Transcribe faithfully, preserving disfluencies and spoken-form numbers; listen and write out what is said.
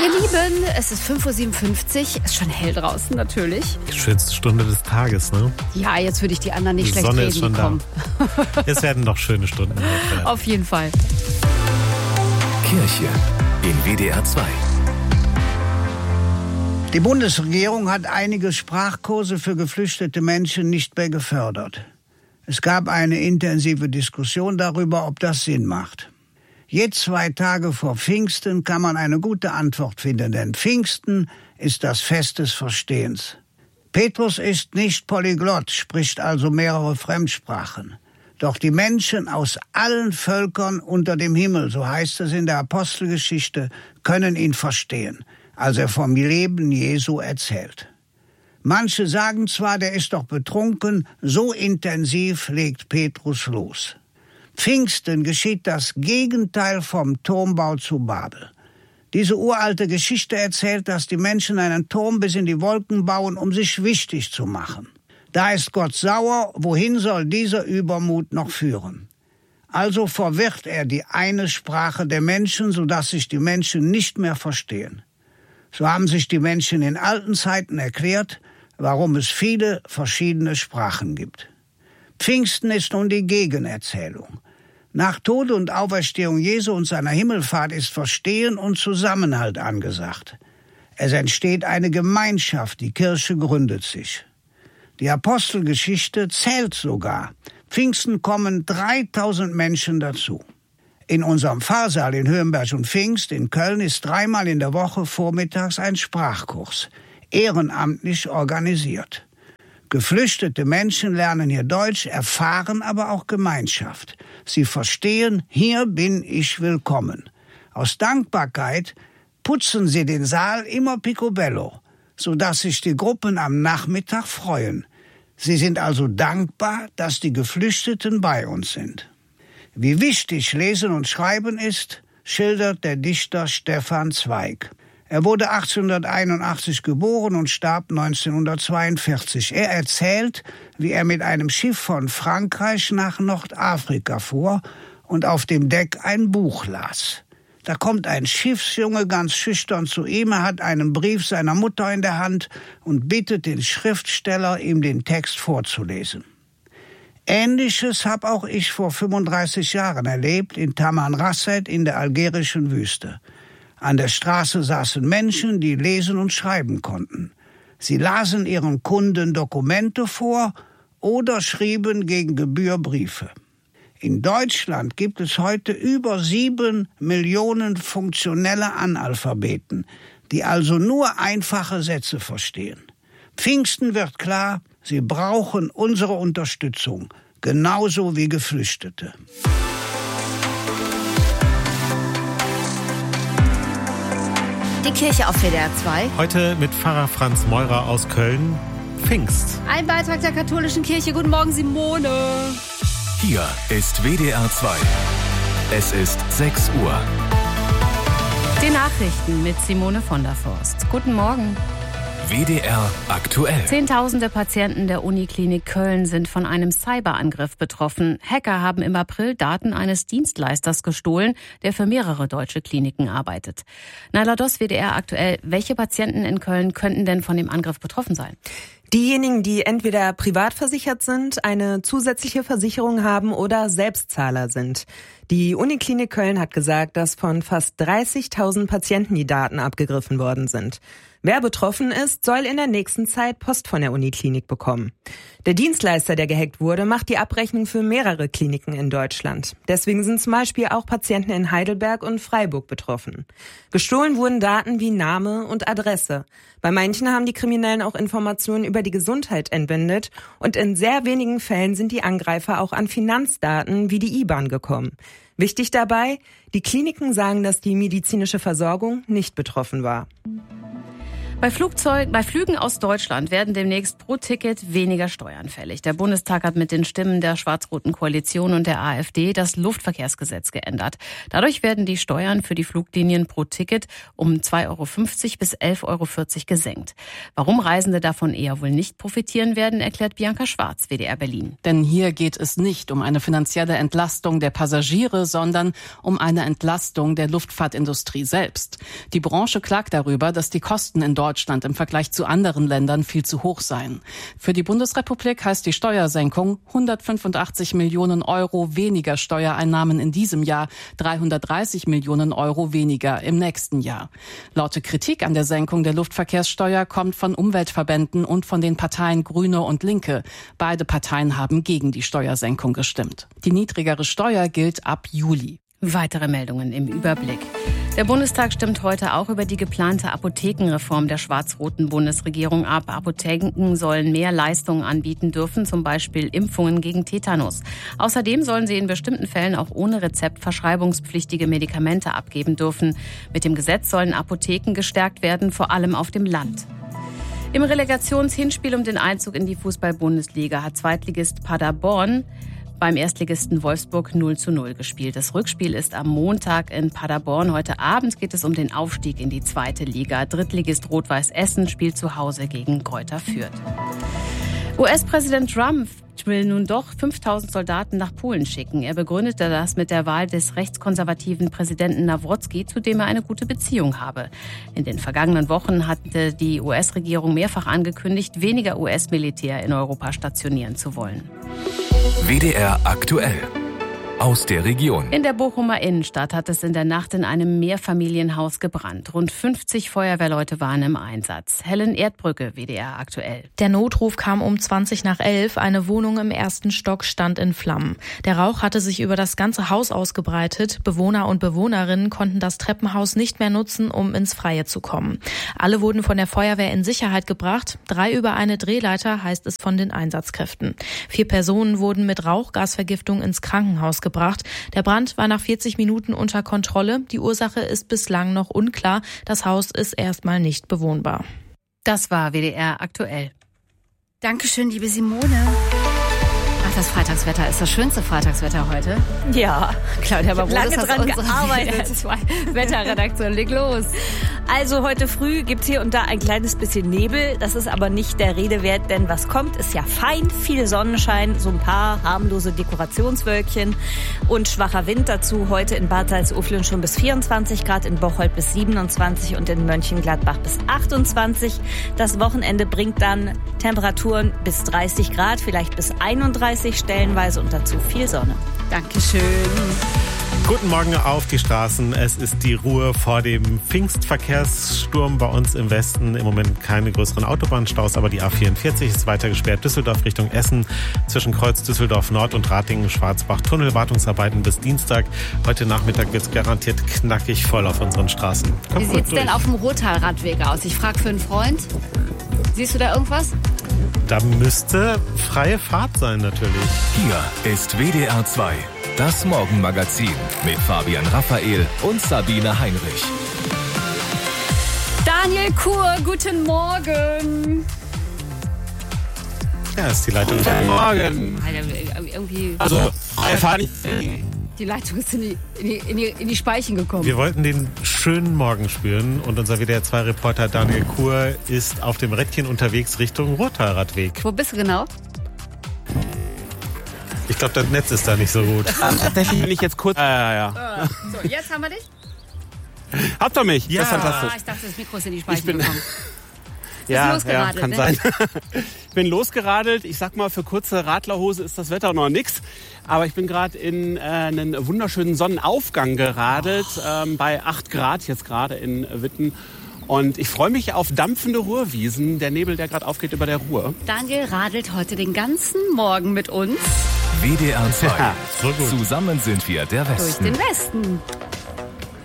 Ihr Lieben, es ist fünf Uhr siebenundfünfzig, ist schon hell draußen natürlich. Die schönste Stunde des Tages, ne? Ja, jetzt würde ich die anderen nicht die schlecht Sonne reden, ist schon die kommen. Da. Es werden noch schöne Stunden heute. Auf jeden Fall. Kirche in W D R zwei. Die Bundesregierung hat einige Sprachkurse für geflüchtete Menschen nicht mehr gefördert. Es gab eine intensive Diskussion darüber, ob das Sinn macht. Je zwei Tage vor Pfingsten kann man eine gute Antwort finden, denn Pfingsten ist das Fest des Verstehens. Petrus ist nicht Polyglott, spricht also mehrere Fremdsprachen. Doch die Menschen aus allen Völkern unter dem Himmel, so heißt es in der Apostelgeschichte, können ihn verstehen, als er vom Leben Jesu erzählt. Manche sagen zwar, der ist doch betrunken, so intensiv legt Petrus los. Pfingsten geschieht das Gegenteil vom Turmbau zu Babel. Diese uralte Geschichte erzählt, dass die Menschen einen Turm bis in die Wolken bauen, um sich wichtig zu machen. Da ist Gott sauer, wohin soll dieser Übermut noch führen? Also verwirrt er die eine Sprache der Menschen, sodass sich die Menschen nicht mehr verstehen. So haben sich die Menschen in alten Zeiten erklärt, warum es viele verschiedene Sprachen gibt. Pfingsten ist nun die Gegenerzählung. Nach Tod und Auferstehung Jesu und seiner Himmelfahrt ist Verstehen und Zusammenhalt angesagt. Es entsteht eine Gemeinschaft, die Kirche gründet sich. Die Apostelgeschichte zählt sogar. Pfingsten kommen dreitausend Menschen dazu. In unserem Pfarrsaal in Höhenberg und Pfingst in Köln ist dreimal in der Woche vormittags ein Sprachkurs, ehrenamtlich organisiert. Geflüchtete Menschen lernen hier Deutsch, erfahren aber auch Gemeinschaft. Sie verstehen, hier bin ich willkommen. Aus Dankbarkeit putzen sie den Saal immer picobello, sodass sich die Gruppen am Nachmittag freuen. Sie sind also dankbar, dass die Geflüchteten bei uns sind. Wie wichtig Lesen und Schreiben ist, schildert der Dichter Stefan Zweig. Er wurde achtzehnhunderteinundachtzig geboren und starb neunzehnhundertzweiundvierzig. Er erzählt, wie er mit einem Schiff von Frankreich nach Nordafrika fuhr und auf dem Deck ein Buch las. Da kommt ein Schiffsjunge ganz schüchtern zu ihm, er hat einen Brief seiner Mutter in der Hand und bittet den Schriftsteller, ihm den Text vorzulesen. Ähnliches habe auch ich vor fünfunddreißig Jahren erlebt in Tamanrasset in der algerischen Wüste. An der Straße saßen Menschen, die lesen und schreiben konnten. Sie lasen ihren Kunden Dokumente vor oder schrieben gegen Gebühr Briefe. In Deutschland gibt es heute über sieben Millionen funktionelle Analphabeten, die also nur einfache Sätze verstehen. Pfingsten wird klar, sie brauchen unsere Unterstützung, genauso wie Geflüchtete. Die Kirche auf W D R zwei. Heute mit Pfarrer Franz Meurer aus Köln. Pfingst. Ein Beitrag der katholischen Kirche. Guten Morgen, Simone. Hier ist W D R zwei. Es ist sechs Uhr. Die Nachrichten mit Simone von der Forst. Guten Morgen. W D R aktuell. Zehntausende Patienten der Uniklinik Köln sind von einem Cyberangriff betroffen. Hacker haben im April Daten eines Dienstleisters gestohlen, der für mehrere deutsche Kliniken arbeitet. Naila Doss, W D R aktuell. Welche Patienten in Köln könnten denn von dem Angriff betroffen sein? Diejenigen, die entweder privat versichert sind, eine zusätzliche Versicherung haben oder Selbstzahler sind. Die Uniklinik Köln hat gesagt, dass von fast dreißigtausend Patienten die Daten abgegriffen worden sind. Wer betroffen ist, soll in der nächsten Zeit Post von der Uniklinik bekommen. Der Dienstleister, der gehackt wurde, macht die Abrechnung für mehrere Kliniken in Deutschland. Deswegen sind zum Beispiel auch Patienten in Heidelberg und Freiburg betroffen. Gestohlen wurden Daten wie Name und Adresse. Bei manchen haben die Kriminellen auch Informationen über die Gesundheit entwendet und in sehr wenigen Fällen sind die Angreifer auch an Finanzdaten wie die I B A N gekommen. Wichtig dabei, die Kliniken sagen, dass die medizinische Versorgung nicht betroffen war. Bei Flugzeug, bei Flügen aus Deutschland werden demnächst pro Ticket weniger Steuern fällig. Der Bundestag hat mit den Stimmen der schwarz-roten Koalition und der AfD das Luftverkehrsgesetz geändert. Dadurch werden die Steuern für die Fluglinien pro Ticket um zwei Euro fünfzig bis elf Euro vierzig gesenkt. Warum Reisende davon eher wohl nicht profitieren werden, erklärt Bianca Schwarz, W D R Berlin. Denn hier geht es nicht um eine finanzielle Entlastung der Passagiere, sondern um eine Entlastung der Luftfahrtindustrie selbst. Die Branche klagt darüber, dass die Kosten in Deutschland Deutschland im Vergleich zu anderen Ländern viel zu hoch seien. Für die Bundesrepublik heißt die Steuersenkung hundertfünfundachtzig Millionen Euro weniger Steuereinnahmen in diesem Jahr, dreihundertdreißig Millionen Euro weniger im nächsten Jahr. Laute Kritik an der Senkung der Luftverkehrssteuer kommt von Umweltverbänden und von den Parteien Grüne und Linke. Beide Parteien haben gegen die Steuersenkung gestimmt. Die niedrigere Steuer gilt ab Juli. Weitere Meldungen im Überblick. Der Bundestag stimmt heute auch über die geplante Apothekenreform der schwarz-roten Bundesregierung ab. Apotheken sollen mehr Leistungen anbieten dürfen, zum Beispiel Impfungen gegen Tetanus. Außerdem sollen sie in bestimmten Fällen auch ohne Rezept verschreibungspflichtige Medikamente abgeben dürfen. Mit dem Gesetz sollen Apotheken gestärkt werden, vor allem auf dem Land. Im Relegationshinspiel um den Einzug in die Fußball-Bundesliga hat Zweitligist Paderborn beim Erstligisten Wolfsburg null zu null gespielt. Das Rückspiel ist am Montag in Paderborn. Heute Abend geht es um den Aufstieg in die zweite Liga. Drittligist Rot-Weiß Essen spielt zu Hause gegen Greuther Fürth. U S-Präsident Trump will nun doch fünftausend Soldaten nach Polen schicken. Er begründete das mit der Wahl des rechtskonservativen Präsidenten Nawrocki, zu dem er eine gute Beziehung habe. In den vergangenen Wochen hatte die U S-Regierung mehrfach angekündigt, weniger U S-Militär in Europa stationieren zu wollen. W D R aktuell. Aus der Region. In der Bochumer Innenstadt hat es in der Nacht in einem Mehrfamilienhaus gebrannt. Rund fünfzig Feuerwehrleute waren im Einsatz. Helen Erdbrücke, W D R aktuell. Der Notruf kam um zwanzig nach elf. Eine Wohnung im ersten Stock stand in Flammen. Der Rauch hatte sich über das ganze Haus ausgebreitet. Bewohner und Bewohnerinnen konnten das Treppenhaus nicht mehr nutzen, um ins Freie zu kommen. Alle wurden von der Feuerwehr in Sicherheit gebracht. Drei über eine Drehleiter, heißt es von den Einsatzkräften. Vier Personen wurden mit Rauchgasvergiftung ins Krankenhaus gebracht. Der Brand war nach vierzig Minuten unter Kontrolle. Die Ursache ist bislang noch unklar. Das Haus ist erstmal nicht bewohnbar. Das war W D R aktuell. Dankeschön, liebe Simone. Ach, das Freitagswetter ist das schönste Freitagswetter heute. Ja, Claudia Barbour, lange dran gearbeitet. Wetterredaktion, leg los. Also heute früh gibt's hier und da ein kleines bisschen Nebel. Das ist aber nicht der Rede wert, denn was kommt, ist ja fein, viel Sonnenschein, so ein paar harmlose Dekorationswölkchen und schwacher Wind dazu. Heute in Bad Salzuflen schon bis vierundzwanzig Grad, in Bocholt bis siebenundzwanzig und in Mönchengladbach bis achtundzwanzig. Das Wochenende bringt dann Temperaturen bis dreißig Grad, vielleicht bis einunddreißig, stellenweise und dazu viel Sonne. Dankeschön. Guten Morgen auf die Straßen. Es ist die Ruhe vor dem Pfingstverkehrssturm bei uns im Westen. Im Moment keine größeren Autobahnstaus, aber die A vierundvierzig ist weiter gesperrt. Düsseldorf Richtung Essen, zwischen Kreuz Düsseldorf Nord und Ratingen-Schwarzbach. Tunnelwartungsarbeiten bis Dienstag. Heute Nachmittag wird es garantiert knackig voll auf unseren Straßen. Kommt Wie sieht's denn auf dem Ruhrtalradweg aus? Ich frage für einen Freund. Siehst du da irgendwas? Da müsste freie Fahrt sein natürlich. Hier ist W D R zwei. Das Morgenmagazin mit Fabian Raphael und Sabine Heinrich. Daniel Kur, guten Morgen. Ja, ist die Leitung. Guten Morgen. Irgendwie Also, die Leitung ist in die, in, die, in, die, in die Speichen gekommen. Wir wollten den schönen Morgen spüren und unser W D R zwei Reporter Daniel Kur ist auf dem Rädchen unterwegs Richtung Ruhrtalradweg. Wo bist du genau? Ich glaube, das Netz ist da nicht so gut. Tatsächlich bin ich jetzt kurz... Ja, ja, ja. So, jetzt haben wir dich? Habt ihr mich? Ja. Das ist fantastisch. Ah, ich dachte, das Mikro ist in die Speichen Ich bin- gekommen. Ja, losgeradelt, ja, kann ne? sein. Ich bin losgeradelt. Ich sag mal, für kurze Radlerhose ist das Wetter noch nix. Aber ich bin gerade in äh, einen wunderschönen Sonnenaufgang geradelt, ähm, bei acht Grad jetzt gerade in Witten. Und ich freue mich auf dampfende Ruhrwiesen, der Nebel, der gerade aufgeht über der Ruhr. Daniel radelt heute den ganzen Morgen mit uns W D R zwei. Ja, so gut. Zusammen sind wir der durch Westen. den Westen.